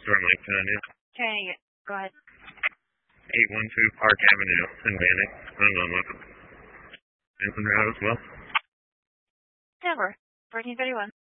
Store Mike, can I do? Okay, go ahead. 812 Park Avenue in Bannock. Benson Route as well. Denver, 1431.